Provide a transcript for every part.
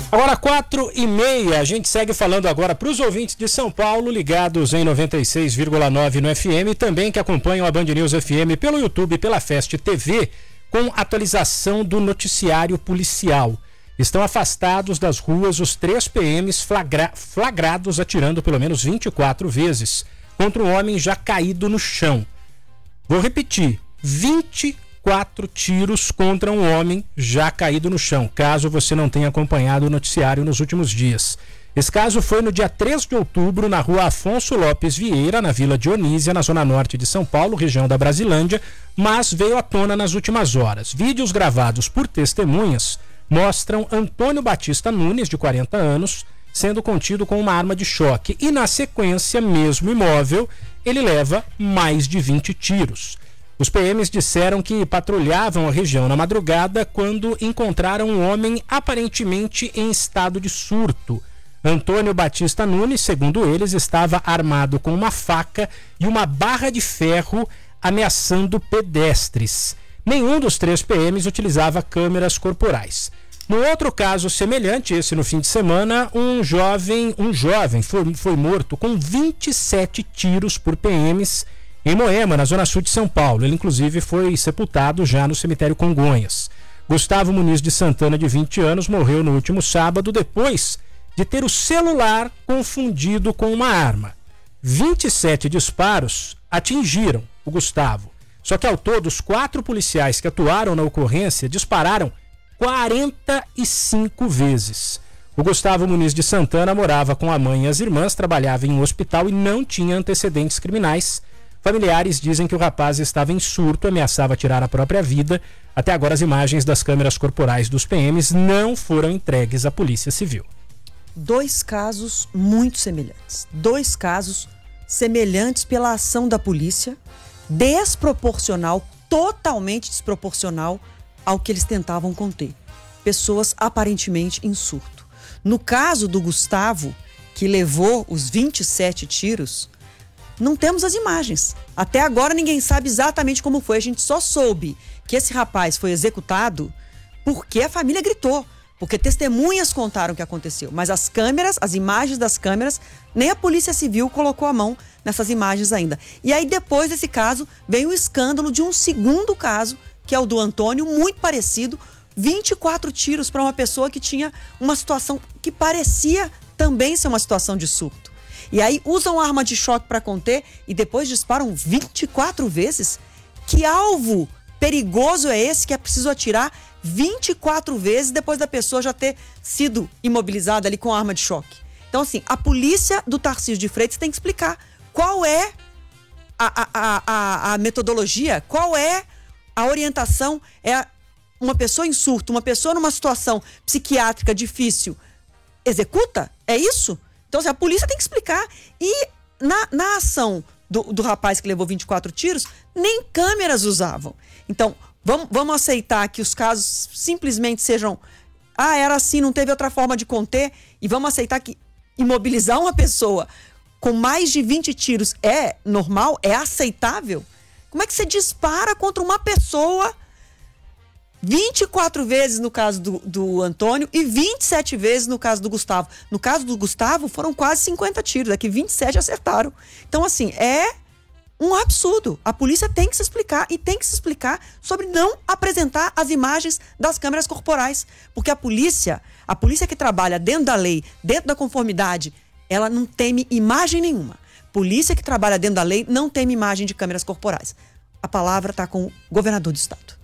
Agora 4h30, a gente segue falando agora para os ouvintes de São Paulo, ligados em 96,9 no FM, e também que acompanham a Band News FM pelo YouTube, pela Fest TV, com atualização do noticiário policial. Estão afastados das ruas os 3 PMs flagrados atirando pelo menos 24 vezes contra um homem já caído no chão. Vou repetir, 24 tiros contra um homem já caído no chão, caso você não tenha acompanhado o noticiário nos últimos dias. Esse caso foi no dia 3 de outubro, na rua Afonso Lopes Vieira, na Vila Dionísia, na zona norte de São Paulo, região da Brasilândia, mas veio à tona nas últimas horas. Vídeos gravados por testemunhas mostram Antônio Batista Nunes, de 40 anos, sendo contido com uma arma de choque. E na sequência, mesmo imóvel, ele leva mais de 20 tiros. Os PMs disseram que patrulhavam a região na madrugada quando encontraram um homem aparentemente em estado de surto. Antônio Batista Nunes, segundo eles, estava armado com uma faca e uma barra de ferro ameaçando pedestres. Nenhum dos 3 PMs utilizava câmeras corporais. No outro caso semelhante, esse no fim de semana, um jovem foi morto com 27 tiros por PMs em Moema, na zona sul de São Paulo. Ele, inclusive, foi sepultado já no cemitério Congonhas. Gustavo Muniz de Santana, de 20 anos, morreu no último sábado depois de ter o celular confundido com uma arma. 27 disparos atingiram o Gustavo. Só que ao todo, os 4 policiais que atuaram na ocorrência dispararam 45 vezes. O Gustavo Muniz de Santana morava com a mãe e as irmãs, trabalhava em um hospital e não tinha antecedentes criminais. Familiares dizem que o rapaz estava em surto, ameaçava tirar a própria vida. Até agora, as imagens das câmeras corporais dos PMs não foram entregues à Polícia Civil. 2 casos muito semelhantes. 2 casos semelhantes pela ação da polícia, desproporcional, totalmente desproporcional ao que eles tentavam conter. Pessoas aparentemente em surto. No caso do Gustavo, que levou os 27 tiros, não temos as imagens. Até agora ninguém sabe exatamente como foi. A gente só soube que esse rapaz foi executado porque a família gritou, porque testemunhas contaram o que aconteceu. Mas as câmeras, as imagens das câmeras, nem a Polícia Civil colocou a mão nessas imagens ainda. E aí, depois desse caso, vem o escândalo de um segundo caso, que é o do Antônio, muito parecido. 24 tiros para uma pessoa que tinha uma situação que parecia também ser uma situação de surto. E aí usam arma de choque para conter e depois disparam 24 vezes. Que alvo perigoso é esse que é preciso atirar 24 vezes depois da pessoa já ter sido imobilizada ali com arma de choque? Então, assim, a polícia do Tarcísio de Freitas tem que explicar qual é a metodologia, qual é a orientação. É uma pessoa em surto, uma pessoa numa situação psiquiátrica difícil, executa? É isso? Então, assim, a polícia tem que explicar. E na ação do rapaz que levou 24 tiros, nem câmeras usavam. Então, vamos aceitar que os casos simplesmente sejam... era assim, não teve outra forma de conter. E vamos aceitar que imobilizar uma pessoa com mais de 20 tiros é normal, é aceitável? Como é que você dispara contra uma pessoa 24 vezes no caso do Antônio e 27 vezes no caso do Gustavo? No caso do Gustavo foram quase 50 tiros, aqui 27 acertaram. Então, assim, é um absurdo. A polícia tem que se explicar e tem que se explicar sobre não apresentar as imagens das câmeras corporais. Porque a polícia que trabalha dentro da lei, dentro da conformidade, ela não teme imagem nenhuma. Polícia que trabalha dentro da lei não teme imagem de câmeras corporais. A palavra está com o governador do estado.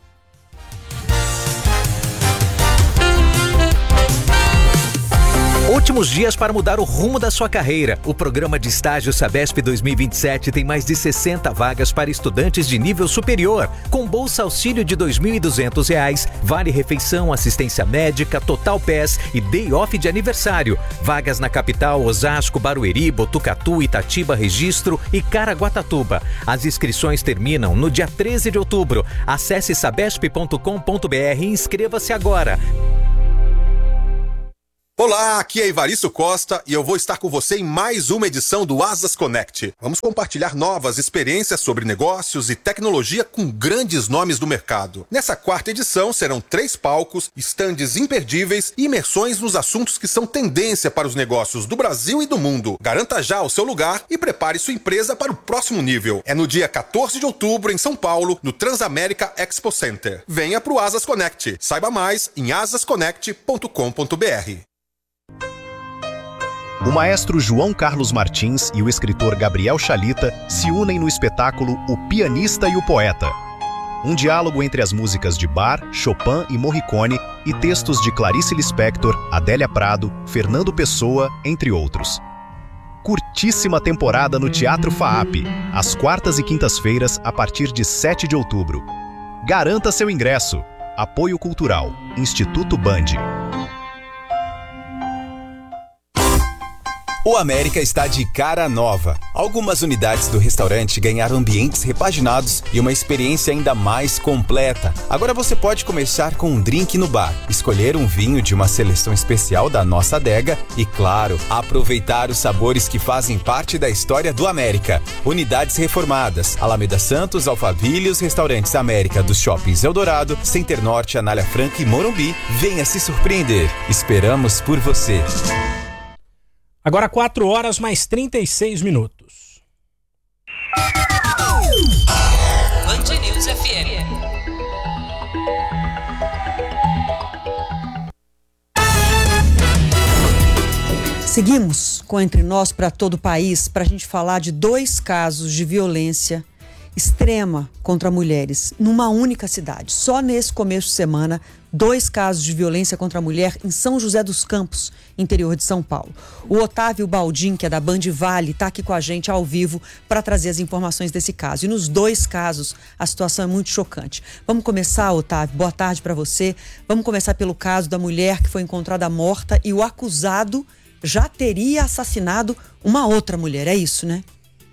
Últimos dias para mudar o rumo da sua carreira. O programa de estágio Sabesp 2027 tem mais de 60 vagas para estudantes de nível superior, com bolsa auxílio de R$ 2.200, vale refeição, assistência médica, total PES e day off de aniversário. Vagas na capital, Osasco, Barueri, Botucatu, Itatiba, Registro e Caraguatatuba. As inscrições terminam no dia 13 de outubro. Acesse sabesp.com.br e inscreva-se agora. Olá, aqui é Evaristo Costa e eu vou estar com você em mais uma edição do Asas Connect. Vamos compartilhar novas experiências sobre negócios e tecnologia com grandes nomes do mercado. Nessa quarta edição serão 3 palcos, estandes imperdíveis e imersões nos assuntos que são tendência para os negócios do Brasil e do mundo. Garanta já o seu lugar e prepare sua empresa para o próximo nível. É no dia 14 de outubro em São Paulo, no Transamérica Expo Center. Venha pro Asas Connect. Saiba mais em asasconnect.com.br. O maestro João Carlos Martins e o escritor Gabriel Chalita se unem no espetáculo O Pianista e o Poeta. Um diálogo entre as músicas de Bach, Chopin e Morricone e textos de Clarice Lispector, Adélia Prado, Fernando Pessoa, entre outros. Curtíssima temporada no Teatro FAAP, às quartas e quintas-feiras, a partir de 7 de outubro. Garanta seu ingresso. Apoio Cultural, Instituto Band. O América está de cara nova. Algumas unidades do restaurante ganharam ambientes repaginados e uma experiência ainda mais completa. Agora você pode começar com um drink no bar, escolher um vinho de uma seleção especial da nossa adega e, claro, aproveitar os sabores que fazem parte da história do América. Unidades reformadas: Alameda Santos, Alphaville, os restaurantes América dos Shoppings Eldorado, Center Norte, Anália Franca e Morumbi. Venha se surpreender. Esperamos por você. Agora 4 horas mais 36 minutos. Band News FM. Seguimos com Entre Nós para todo o país para a gente falar de 2 casos de violência extrema contra mulheres numa única cidade. Só nesse começo de semana, 2 casos de violência contra a mulher em São José dos Campos, interior de São Paulo. O Otávio Baldin, que é da Band Vale, está aqui com a gente ao vivo para trazer as informações desse caso. E nos 2 casos, a situação é muito chocante. Vamos começar, Otávio, boa tarde para você. Vamos começar pelo caso da mulher que foi encontrada morta e o acusado já teria assassinado uma outra mulher, é isso, né?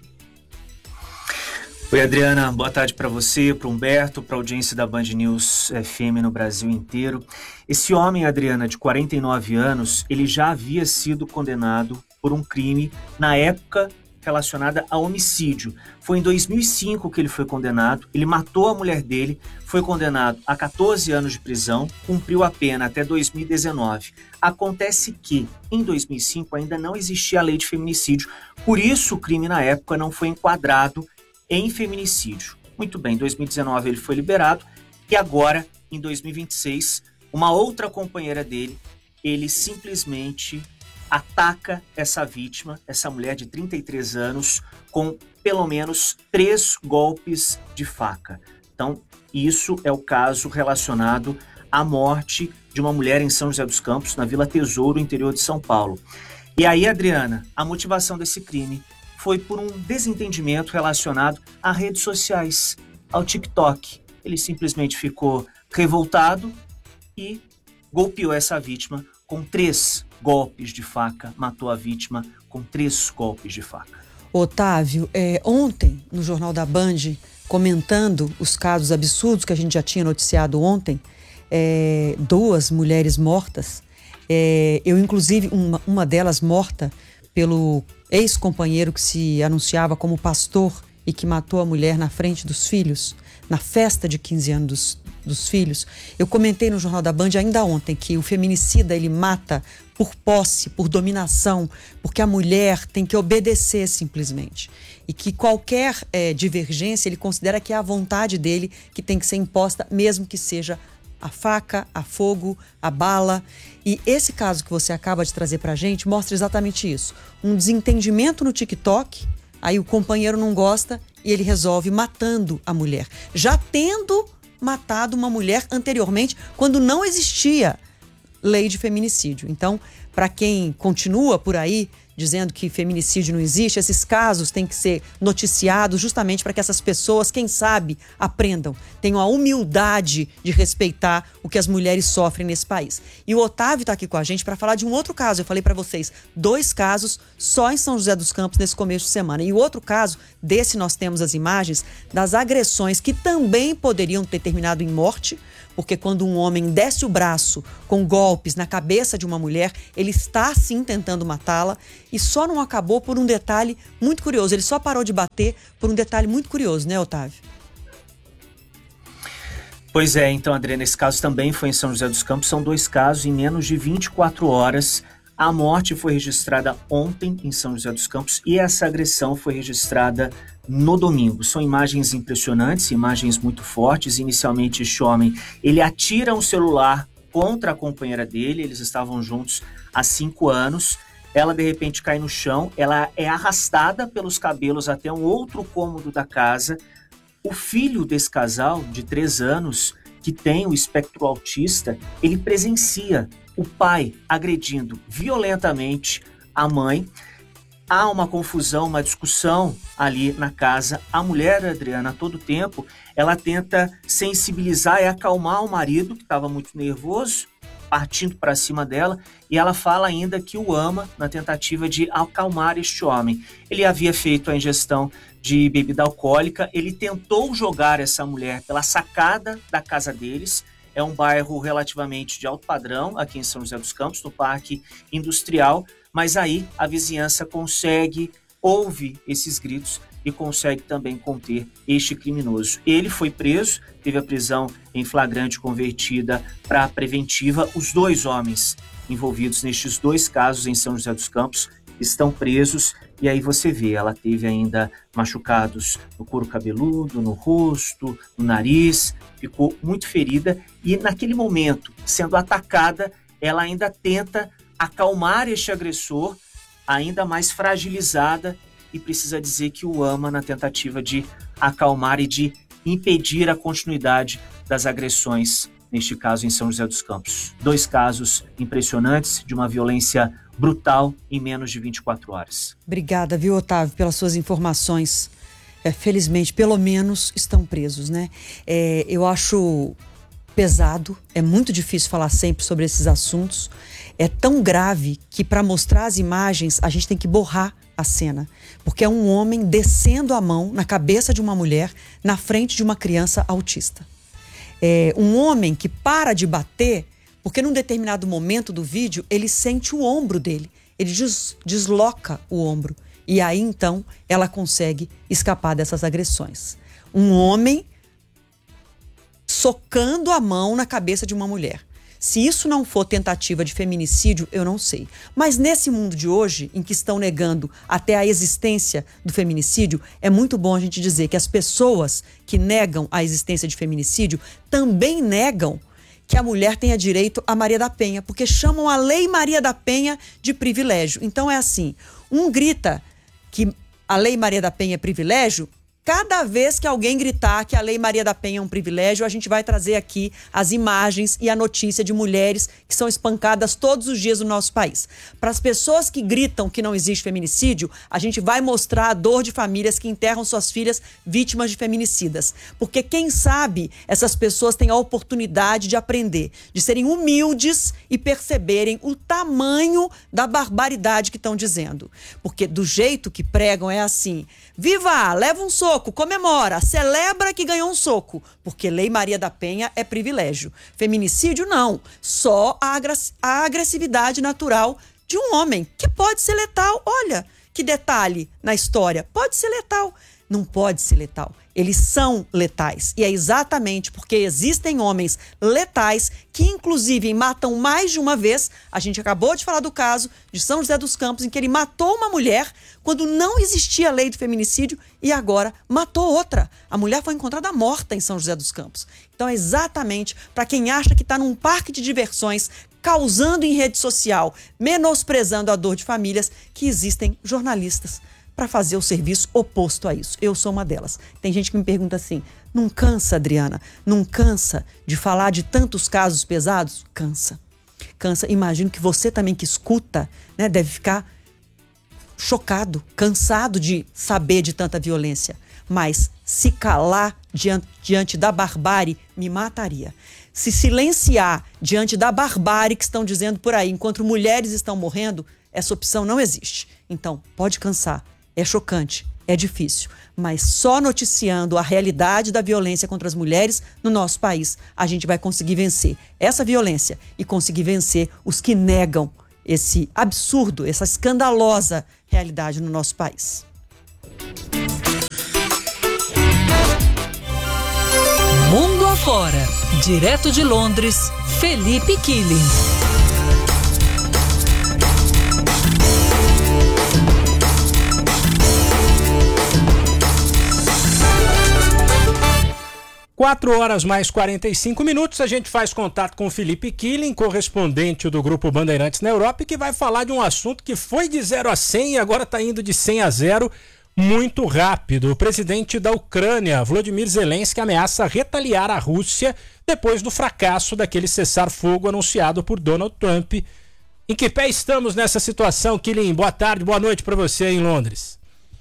Oi, Adriana, boa tarde para você, para o Humberto, para a audiência da Band News FM no Brasil inteiro. Esse homem, Adriana, de 49 anos, ele já havia sido condenado por um crime na época relacionada a homicídio. Foi em 2005 que ele foi condenado, ele matou a mulher dele, foi condenado a 14 anos de prisão, cumpriu a pena até 2019. Acontece que, em 2005, ainda não existia a lei de feminicídio, por isso o crime na época não foi enquadrado em feminicídio. Muito bem, em 2019 ele foi liberado e agora, em 2026, uma outra companheira dele, ele simplesmente ataca essa vítima, essa mulher de 33 anos, com pelo menos 3 golpes de faca. Então, isso é o caso relacionado à morte de uma mulher em São José dos Campos, na Vila Tesouro, interior de São Paulo. E aí, Adriana, a motivação desse crime foi por um desentendimento relacionado a redes sociais, ao TikTok. Ele simplesmente ficou revoltado e golpeou essa vítima com 3 golpes de faca, matou a vítima com 3 golpes de faca. Otávio, ontem, no Jornal da Band, comentando os casos absurdos que a gente já tinha noticiado ontem, 2 mulheres mortas, eu inclusive, uma delas morta pelo ex-companheiro que se anunciava como pastor e que matou a mulher na frente dos filhos, na festa de 15 anos dos filhos. Eu comentei no Jornal da Band ainda ontem que o feminicida, ele mata por posse, por dominação, porque a mulher tem que obedecer simplesmente. E que qualquer divergência, ele considera que é a vontade dele que tem que ser imposta, mesmo que seja a faca, a fogo, a bala. E esse caso que você acaba de trazer pra gente mostra exatamente isso. Um desentendimento no TikTok, aí o companheiro não gosta e ele resolve matando a mulher. Já tendo matado uma mulher anteriormente, quando não existia lei de feminicídio. Então, para quem continua por aí dizendo que feminicídio não existe, esses casos têm que ser noticiados justamente para que essas pessoas, quem sabe, aprendam, tenham a humildade de respeitar o que as mulheres sofrem nesse país. E o Otávio está aqui com a gente para falar de um outro caso. Eu falei para vocês, 2 casos só em São José dos Campos nesse começo de semana. E o outro caso, desse nós temos as imagens das agressões que também poderiam ter terminado em morte, porque quando um homem desce o braço com golpes na cabeça de uma mulher, ele Ele está, sim, tentando matá-la e só não acabou por um detalhe muito curioso. Ele só parou de bater por um detalhe muito curioso, né, Otávio? Pois é, então, Adriana, esse caso também foi em São José dos Campos. São 2 casos em menos de 24 horas. A morte foi registrada ontem em São José dos Campos e essa agressão foi registrada no domingo. São imagens impressionantes, imagens muito fortes. Inicialmente, este homem, ele atira um celular contra a companheira dele. Eles estavam juntos há 5 anos. Ela, de repente, cai no chão. Ela é arrastada pelos cabelos até um outro cômodo da casa. O filho desse casal, de 3 anos, que tem o espectro autista, ele presencia o pai agredindo violentamente a mãe. Há uma confusão, uma discussão ali na casa. A mulher, Adriana, a todo tempo, ela tenta sensibilizar e acalmar o marido, que estava muito nervoso, partindo para cima dela, e ela fala ainda que o ama na tentativa de acalmar este homem. Ele havia feito a ingestão de bebida alcoólica, ele tentou jogar essa mulher pela sacada da casa deles. É um bairro relativamente de alto padrão, aqui em São José dos Campos, no Parque Industrial, mas aí a vizinhança ouve esses gritos e consegue também conter este criminoso. Ele foi preso, teve a prisão em flagrante convertida para preventiva. Os 2 homens envolvidos nestes 2 casos em São José dos Campos estão presos. E aí você vê, ela teve ainda machucados no couro cabeludo, no rosto, no nariz, ficou muito ferida e naquele momento, sendo atacada, ela ainda tenta acalmar este agressor, ainda mais fragilizada, e precisa dizer que o ama na tentativa de acalmar e de impedir a continuidade das agressões, neste caso em São José dos Campos. 2 casos impressionantes de uma violência brutal em menos de 24 horas. Obrigada, viu, Otávio, pelas suas informações. Felizmente, pelo menos, estão presos, né? Eu acho pesado, é muito difícil falar sempre sobre esses assuntos. É tão grave que, para mostrar as imagens, a gente tem que borrar a cena. Porque é um homem descendo a mão na cabeça de uma mulher na frente de uma criança autista. Um homem que para de bater porque num determinado momento do vídeo ele sente o ombro dele, ele desloca o ombro e aí então ela consegue escapar dessas agressões. Um homem socando a mão na cabeça de uma mulher. Se isso não for tentativa de feminicídio, eu não sei. Mas nesse mundo de hoje, em que estão negando até a existência do feminicídio, é muito bom a gente dizer que as pessoas que negam a existência de feminicídio também negam que a mulher tenha direito a Maria da Penha, porque chamam a Lei Maria da Penha de privilégio. Então é assim, um grita que a Lei Maria da Penha é privilégio. Cada vez que alguém gritar que a Lei Maria da Penha é um privilégio, a gente vai trazer aqui as imagens e a notícia de mulheres que são espancadas todos os dias no nosso país. Para as pessoas que gritam que não existe feminicídio, a gente vai mostrar a dor de famílias que enterram suas filhas vítimas de feminicidas. Porque quem sabe essas pessoas têm a oportunidade de aprender, de serem humildes e perceberem o tamanho da barbaridade que estão dizendo. Porque do jeito que pregam é assim: viva, leva um soco, comemora, celebra que ganhou um soco, porque Lei Maria da Penha é privilégio. Feminicídio, não. Só a agressividade natural de um homem, que pode ser letal. Olha, que detalhe na história. Pode ser letal. Não pode ser letal. Eles são letais. E é exatamente porque existem homens letais que, inclusive, matam mais de uma vez. A gente acabou de falar do caso de São José dos Campos, em que ele matou uma mulher quando não existia a lei do feminicídio e agora matou outra. A mulher foi encontrada morta em São José dos Campos. Então é exatamente para quem acha que está num parque de diversões, causando em rede social, menosprezando a dor de famílias, que existem jornalistas para fazer o serviço oposto a isso. Eu sou uma delas. Tem gente que me pergunta assim: não cansa, Adriana? Não cansa de falar de tantos casos pesados? Cansa. Cansa. Imagino que você também que escuta, né, deve ficar chocado, cansado de saber de tanta violência. Mas se calar diante da barbárie me mataria. Se silenciar diante da barbárie que estão dizendo por aí, enquanto mulheres estão morrendo, essa opção não existe. Então, pode cansar. É chocante, é difícil, mas só noticiando a realidade da violência contra as mulheres no nosso país, a gente vai conseguir vencer essa violência e conseguir vencer os que negam esse absurdo, essa escandalosa realidade no nosso país. Mundo afora, direto de Londres, Felipe Killing. Quatro horas mais 45 minutos, a gente faz contato com o Felipe Killing, correspondente do Grupo Bandeirantes na Europa, e que vai falar de um assunto que foi de 0 a 100 e agora está indo de 100 a 0 muito rápido. O presidente da Ucrânia, Volodymyr Zelensky, ameaça retaliar a Rússia depois do fracasso daquele cessar-fogo anunciado por Donald Trump. Em que pé estamos nessa situação, Killing? Boa tarde, boa noite para você em Londres.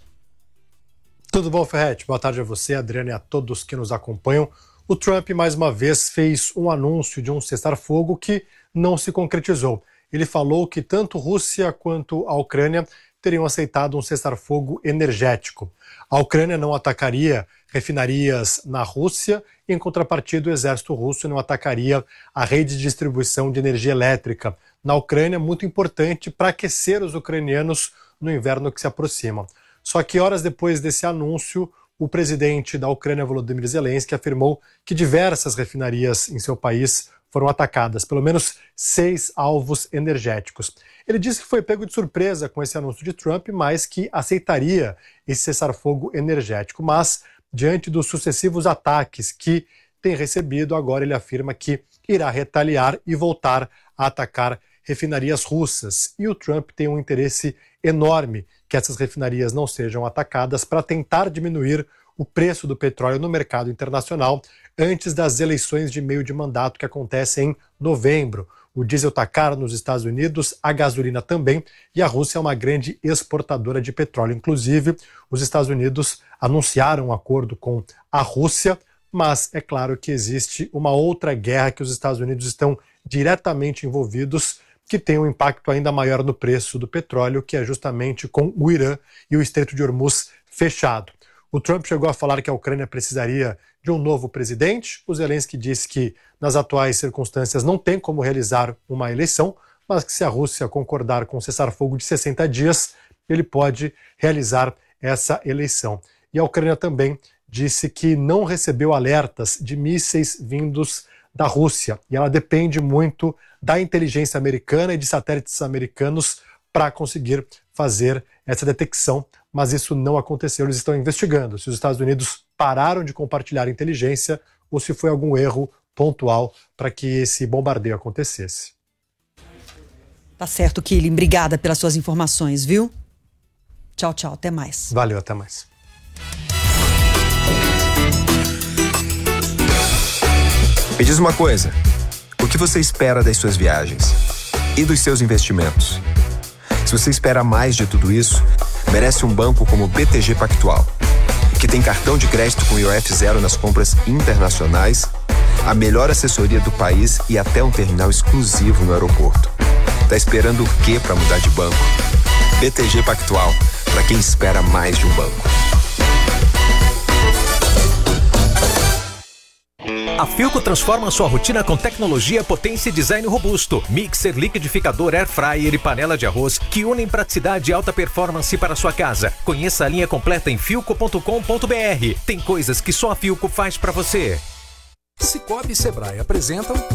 Tudo bom, Ferretti? Boa tarde a você, Adriana, e a todos que nos acompanham. O Trump, mais uma vez, fez um anúncio de um cessar-fogo que não se concretizou. Ele falou que tanto Rússia quanto a Ucrânia teriam aceitado um cessar-fogo energético. A Ucrânia não atacaria refinarias na Rússia, e, em contrapartida, o exército russo não atacaria a rede de distribuição de energia elétrica na Ucrânia, muito importante para aquecer os ucranianos no inverno que se aproxima. Só que horas depois desse anúncio, o presidente da Ucrânia, Volodymyr Zelensky, afirmou que diversas refinarias em seu país foram atacadas, pelo menos 6 alvos energéticos. Ele disse que foi pego de surpresa com esse anúncio de Trump, mas que aceitaria esse cessar-fogo energético. Mas, diante dos sucessivos ataques que tem recebido, agora ele afirma que irá retaliar e voltar a atacar refinarias russas. E o Trump tem um interesse enorme que essas refinarias não sejam atacadas para tentar diminuir o preço do petróleo no mercado internacional antes das eleições de meio de mandato que acontecem em novembro. O diesel está caro nos Estados Unidos, a gasolina também, e a Rússia é uma grande exportadora de petróleo. Inclusive, os Estados Unidos anunciaram um acordo com a Rússia, mas é claro que existe uma outra guerra que os Estados Unidos estão diretamente envolvidos, que tem um impacto ainda maior no preço do petróleo, que é justamente com o Irã e o Estreito de Hormuz fechado. O Trump chegou a falar que a Ucrânia precisaria de um novo presidente. O Zelensky disse que, nas atuais circunstâncias, não tem como realizar uma eleição, mas que se a Rússia concordar com um cessar-fogo de 60 dias, ele pode realizar essa eleição. E a Ucrânia também disse que não recebeu alertas de mísseis vindos da Rússia, e ela depende muito da inteligência americana e de satélites americanos para conseguir fazer essa detecção, mas isso não aconteceu. Eles estão investigando se os Estados Unidos pararam de compartilhar inteligência ou se foi algum erro pontual para que esse bombardeio acontecesse. Tá certo, Killing. Obrigada pelas suas informações, viu? Tchau, tchau. Até mais. Valeu, até mais. Me diz uma coisa, o que você espera das suas viagens e dos seus investimentos? Se você espera mais de tudo isso, merece um banco como o BTG Pactual, que tem cartão de crédito com IOF zero nas compras internacionais, a melhor assessoria do país e até um terminal exclusivo no aeroporto. Tá esperando o quê para mudar de banco? BTG Pactual, para quem espera mais de um banco. A Philco transforma sua rotina com tecnologia, potência e design robusto. Mixer, liquidificador, air fryer e panela de arroz que unem praticidade e alta performance para sua casa. Conheça a linha completa em philco.com.br. Tem coisas que só a Philco faz para você. Cicobi e Sebrae apresentam